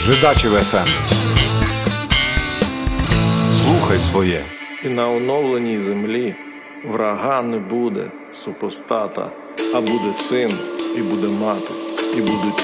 Жидачів ФМ. Слухай своє. І на оновленій землі врага не буде, супостата, а буде син, і буде мати, і будуть